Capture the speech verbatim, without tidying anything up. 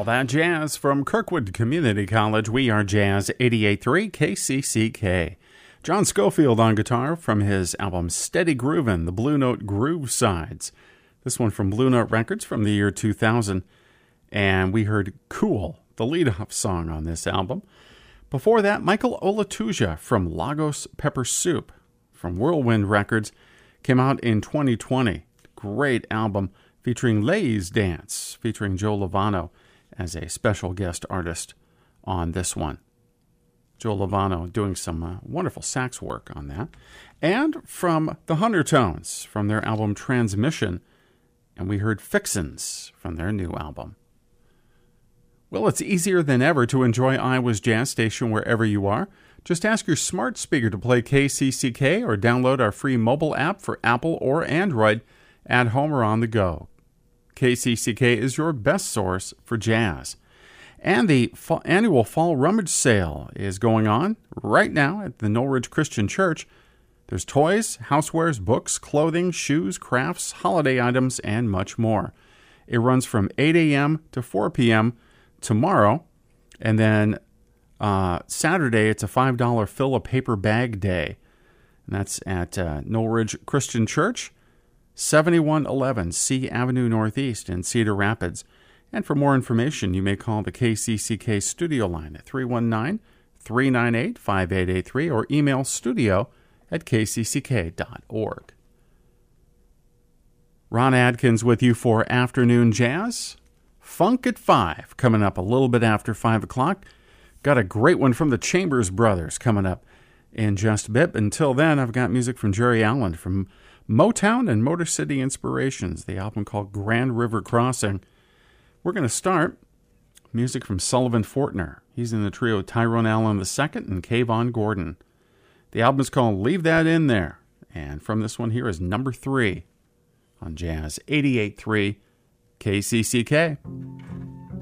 All that jazz from Kirkwood Community College. We are Jazz eighty-eight point three K C C K. John Schofield on guitar from his album Steady Groovin', the Blue Note Groove Sides. This one from Blue Note Records from the year two thousand. And we heard Cool, the lead-off song on this album. Before that, Michael Olatuja from Lagos Pepper Soup from Whirlwind Records came out in twenty twenty. Great album featuring Lay's Dance, featuring Joe Lovano as a special guest artist on this one. Joe Lovano doing some uh, wonderful sax work on that. And from the Huntertones, from their album Transmission, and we heard Fixins from their new album. Well, it's easier than ever to enjoy Iowa's Jazz Station wherever you are. Just ask your smart speaker to play K C C K or download our free mobile app for Apple or Android at home or on the go. K C C K is your best source for jazz. And the fa- annual Fall Rummage Sale is going on right now at the Knoll Ridge Christian Church. There's toys, housewares, books, clothing, shoes, crafts, holiday items, and much more. It runs from eight a.m. to four p.m. tomorrow, and then uh, Saturday it's a five dollars fill a paper bag day. And that's at uh, Knoll Ridge Christian Church, seventy-one eleven C Avenue Northeast in Cedar Rapids. And for more information, you may call the K C C K studio line at three one nine, three nine eight, five eight eight three or email studio at k c c k dot org. Ron Adkins with you for Afternoon Jazz. Funk at five, coming up a little bit after five o'clock. Got a great one from the Chambers Brothers coming up in just a bit. Until then, I've got music from Jerry Allen from Motown and Motor City Inspirations, the album called Grand River Crossing. We're going to start music from Sullivan Fortner. He's in the trio Tyrone Allen the Second and Kayvon Gordon. The album is called Leave That In There. And from this one here is number three on Jazz eighty-eight point three K C C K.